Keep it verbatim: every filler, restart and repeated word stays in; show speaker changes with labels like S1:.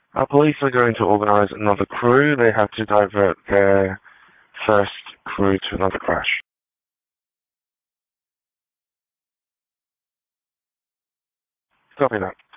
S1: Our police are going to organise another crew. They have to divert their first crew to another crash. Copy that.